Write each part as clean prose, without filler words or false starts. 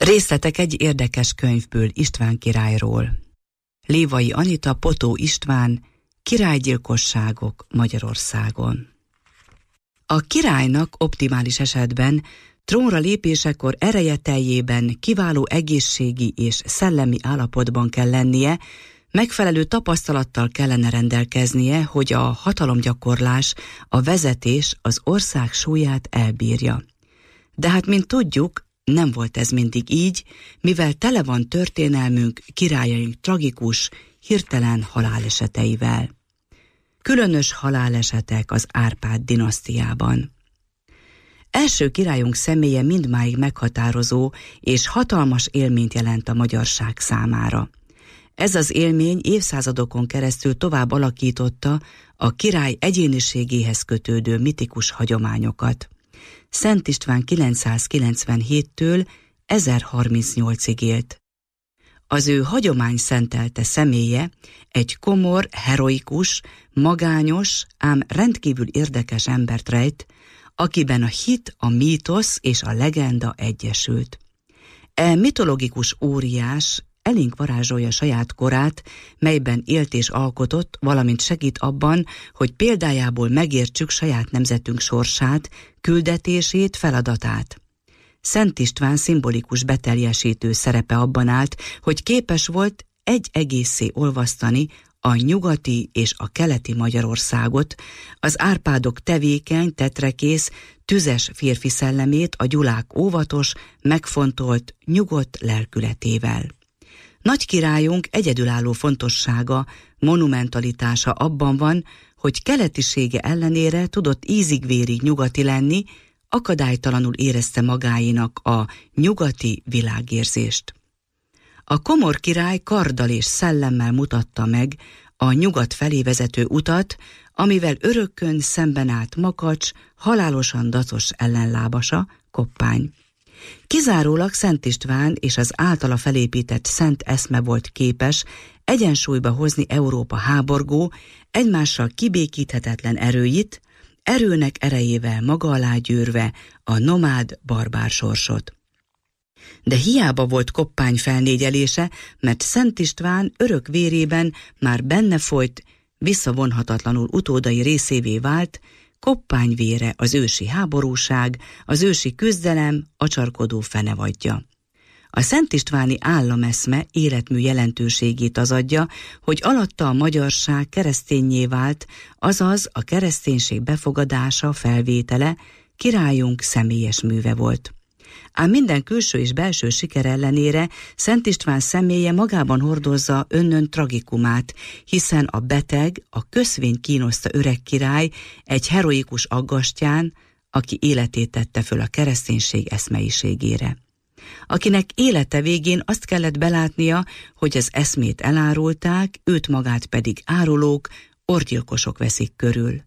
Részletek egy érdekes könyvből István királyról. Lévai Anita, Potó István, Királygyilkosságok Magyarországon. A királynak optimális esetben trónra lépésekor ereje teljében, kiváló egészségi és szellemi állapotban kell lennie, megfelelő tapasztalattal kellene rendelkeznie, hogy a hatalomgyakorlás, a vezetés az ország súlyát elbírja. De hát, mint tudjuk, nem volt ez mindig így, mivel tele van történelmünk, királyaink tragikus, hirtelen haláleseteivel. Különös halálesetek az Árpád dinasztiában. Első királyunk személye mindmáig meghatározó és hatalmas élményt jelent a magyarság számára. Ez az élmény évszázadokon keresztül tovább alakította a király egyéniségéhez kötődő mitikus hagyományokat. Szent István 997-től 1038-ig élt. Az ő hagyomány szentelte személye egy komor, heroikus, magányos, ám rendkívül érdekes embert rejt, akiben a hit, a mítosz és a legenda egyesült. E mitológikus óriás elénk varázsolja saját korát, melyben élt és alkotott, valamint segít abban, hogy példájából megértsük saját nemzetünk sorsát, küldetését, feladatát. Szent István szimbolikus beteljesítő szerepe abban állt, hogy képes volt egy egészé olvasztani a nyugati és a keleti Magyarországot, az Árpádok tevékeny, tetrekész, tüzes férfi szellemét a Gyulák óvatos, megfontolt, nyugodt lelkületével. Nagy királyunk egyedülálló fontossága, monumentalitása abban van, hogy keletisége ellenére tudott ízig-vérig nyugati lenni, akadálytalanul érezte magáénak a nyugati világérzést. A komor király karddal és szellemmel mutatta meg a nyugat felé vezető utat, amivel örökkön szemben állt makacs, halálosan dacos ellenlábasa, Koppány. Kizárólag Szent István és az általa felépített szent eszme volt képes egyensúlyba hozni Európa háborgó, egymással kibékíthetetlen erőit, erőnek erejével maga alá gyűrve a nomád barbár sorsot. De hiába volt Koppány felnégyelése, mert Szent István örök vérében már benne folyt, visszavonhatatlanul utódai részévé vált, Koppány vére az ősi háborúság, az ősi küzdelem, acsarkodó fenevadja. A Szent Istváni állameszme életmű jelentőségét az adja, hogy alatta a magyarság kereszténnyé vált, azaz a kereszténység befogadása, felvétele királyunk személyes műve volt. Ám minden külső és belső siker ellenére Szent István személye magában hordozza önnön tragikumát, hiszen a beteg, a köszvény kínoszta öreg király egy heroikus aggastyán, aki életét tette föl a kereszténység eszmeiségére. Akinek élete végén azt kellett belátnia, hogy az eszmét elárulták, őt magát pedig árulók, orgyilkosok veszik körül.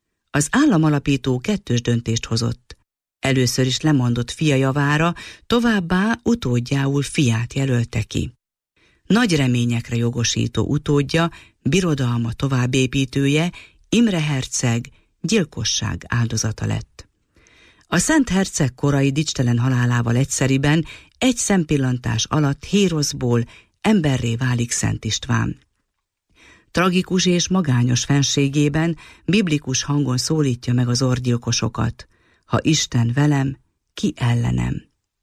Az államalapító kettős döntést hozott. Először is lemondott fia javára, továbbá utódjául fiát jelölte ki. Nagy reményekre jogosító utódja, birodalma továbbépítője, Imre herceg gyilkosság áldozata lett. A szent herceg korai dicstelen halálával egyszeriben egy szempillantás alatt héroszból emberré válik Szent István. Tragikus és magányos fenségében biblikus hangon szólítja meg az orgyilkosokat: ha Isten velem, ki ellenem.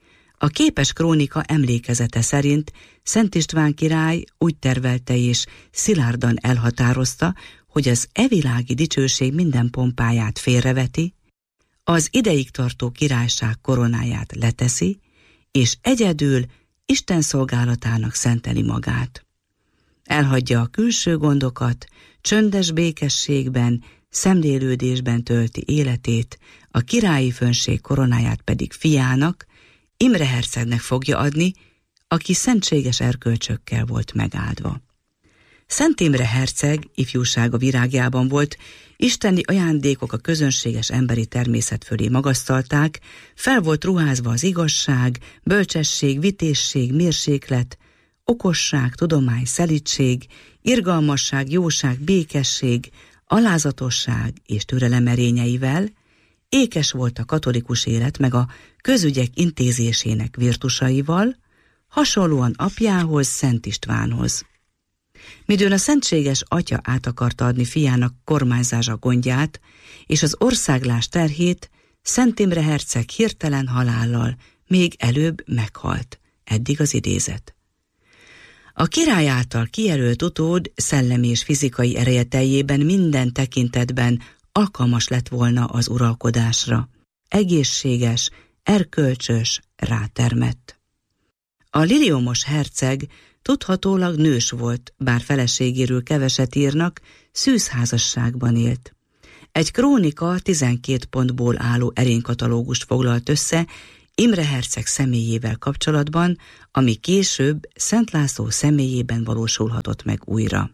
A képes krónika emlékezete szerint Szent István király úgy tervelte és szilárdan elhatározta, hogy az evilági dicsőség minden pompáját félreveti, az ideig tartó királyság koronáját leteszi, és egyedül Isten szolgálatának szenteli magát. Elhagyja a külső gondokat, csöndes békességben, szemlélődésben tölti életét, a királyi fönnség koronáját pedig fiának, Imre hercegnek fogja adni, aki szentséges erkölcsökkel volt megáldva. Szent Imre herceg ifjúsága virágjában volt, isteni ajándékok a közönséges emberi természet fölé magasztalták, fel volt ruházva az igazság, bölcsesség, vitézség, mérséklet, okosság, tudomány, szelídség, irgalmasság, jóság, békesség, alázatosság és türelem erényeivel, ékes volt a katolikus élet meg a közügyek intézésének virtusaival, hasonlóan apjához, Szent Istvánhoz. Midőn a szentséges atya át akarta adni fiának kormányzása gondját és az országlás terhét, Szent Imre herceg hirtelen halállal még előbb meghalt. Eddig az idézet. A király által kijelölt utód szellemi és fizikai ereje teljében minden tekintetben alkalmas lett volna az uralkodásra. Egészséges, erkölcsös, rátermett. A liliomos herceg tudhatólag nős volt, bár feleségéről keveset írnak, szűzházasságban élt. Egy krónika 12 pontból álló erénykatalógust foglalt össze Imre herceg személyével kapcsolatban, ami később Szent László személyében valósulhatott meg újra.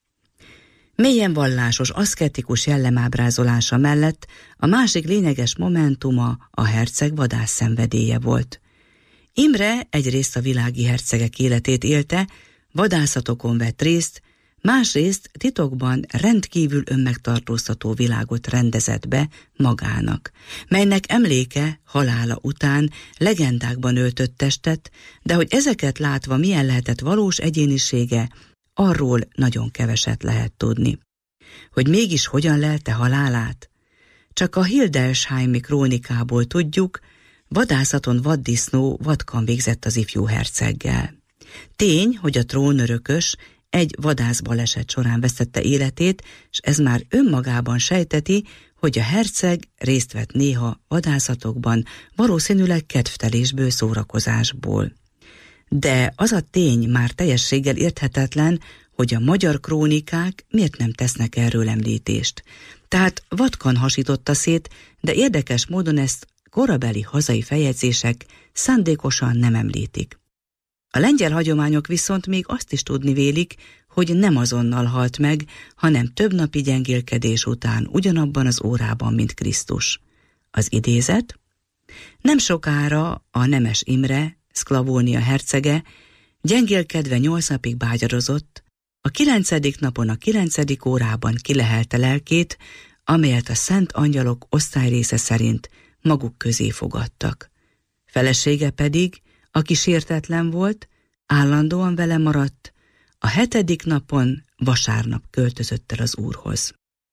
Mélyen vallásos, aszketikus jellemábrázolása mellett a másik lényeges momentuma a herceg vadász szenvedélye volt. Imre egyrészt a világi hercegek életét élte, vadászatokon vett részt, másrészt titokban rendkívül önmegtartóztató világot rendezett be magának, melynek emléke halála után legendákban öltött testet, de hogy ezeket látva milyen lehetett valós egyénisége, arról nagyon keveset lehet tudni. Hogy mégis hogyan lelte halálát? Csak a Hildesheimi krónikából tudjuk, vadászaton vaddisznó vadkan végzett az ifjú herceggel. Tény, hogy a trónörökös egy vadászbaleset során vesztette életét, és ez már önmagában sejteti, hogy a herceg részt vett néha vadászatokban, valószínűleg kedvtelésből, szórakozásból. De az a tény már teljességgel érthetetlen, hogy a magyar krónikák miért nem tesznek erről említést. Tehát vadkan hasította szét, de érdekes módon ezt korabeli hazai feljegyzések szándékosan nem említik. A lengyel hagyományok viszont még azt is tudni vélik, hogy nem azonnal halt meg, hanem több napi gyengélkedés után ugyanabban az órában, mint Krisztus. Az idézet: nem sokára a nemes Imre, Szklavónia hercege, gyengélkedve 8 napig bágyadozott, a 9. napon a 9. órában kilehelte lelkét, amelyet a szent angyalok osztályrésze szerint maguk közé fogadtak. Felesége pedig, aki sértetlen volt, állandóan vele maradt, a 7. napon vasárnap költözött el az Úrhoz.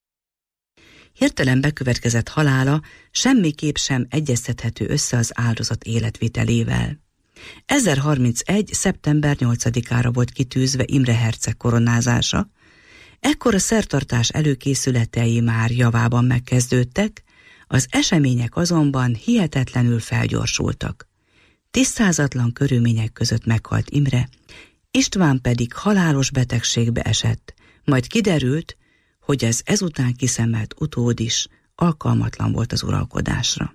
Hirtelen bekövetkezett halála semmiképp sem egyeztethető össze az áldozat életvitelével. 1031. szeptember 8-ára volt kitűzve Imre herceg koronázása, ekkor a szertartás előkészületei már javában megkezdődtek, az események azonban hihetetlenül felgyorsultak. Tisztázatlan körülmények között meghalt Imre, István pedig halálos betegségbe esett, majd kiderült, hogy az ezután kiszemelt utód is alkalmatlan volt az uralkodásra.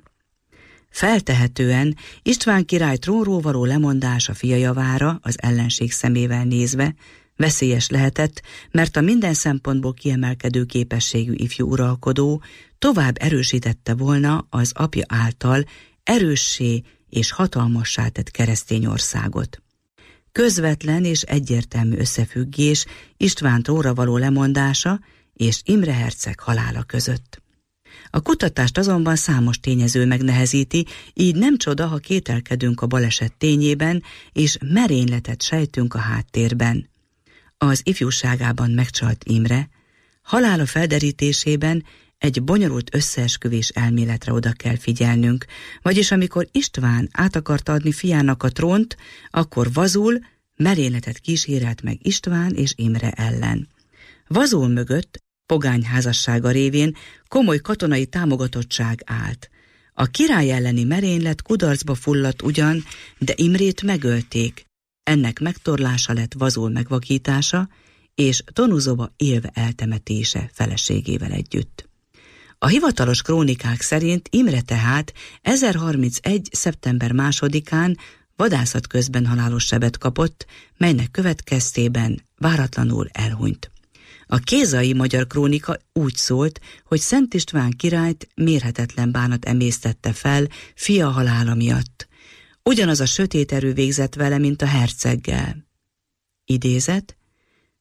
Feltehetően István király trónról való lemondása fia javára, az ellenség szemével nézve veszélyes lehetett, mert a minden szempontból kiemelkedő képességű ifjú uralkodó tovább erősítette volna az apja által erőssé és hatalmassá tett keresztény országot. Közvetlen és egyértelmű összefüggés István trónra való lemondása és Imre herceg halála között. A kutatást azonban számos tényező megnehezíti, így nem csoda, ha kételkedünk a baleset tényében, és merényletet sejtünk a háttérben. Az ifjúságában megcsalt Imre halála felderítésében egy bonyolult összeesküvés elméletre oda kell figyelnünk, vagyis amikor István át akarta adni fiának a trónt, akkor Vazul merényletet kísérelt meg István és Imre ellen. Vazul mögött pogány házassága révén komoly katonai támogatottság állt. A király elleni merénylet kudarcba fulladt ugyan, de Imrét megölték. Ennek megtorlása lett Vazul megvakítása, és Tonuzóba élve eltemetése feleségével együtt. A hivatalos krónikák szerint Imre tehát 1031. szeptember 2-án vadászat közben halálos sebet kapott, melynek következtében váratlanul elhunyt. A kézai magyar krónika úgy szólt, hogy Szent István királyt mérhetetlen bánat emésztette fel fia halála miatt. Ugyanaz a sötét erő végzett vele, mint a herceggel. Idézet: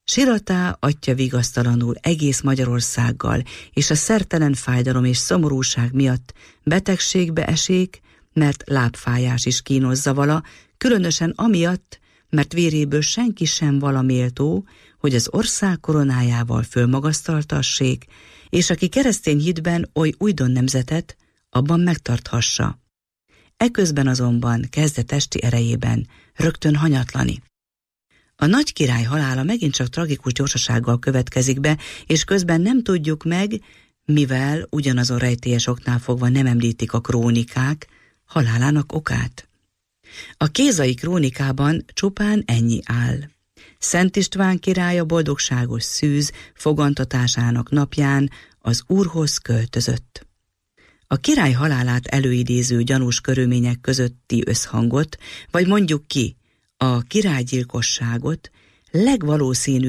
Siratá atya vigasztalanul egész Magyarországgal, és a szertelen fájdalom és szomorúság miatt betegségbe esik, mert lábfájás is kínozza vala, különösen amiatt, mert véréből senki sem vala méltó, hogy az ország koronájával fölmagasztaltassék, és aki keresztény hitben oly újdon nemzetet, abban megtarthassa. Eközben azonban kezdte testi erejében rögtön hanyatlani. A nagy király halála megint csak tragikus gyorsasággal következik be, és közben nem tudjuk meg, mivel ugyanazon rejtélyes oknál fogva nem említik a krónikák halálának okát. A kézai krónikában csupán ennyi áll. Szent István király a boldogságos szűz fogantatásának napján az Úrhoz költözött. A király halálát előidéző gyanús körülmények közötti összhangot, vagy mondjuk ki, a királygyilkosságot legvalószínűbb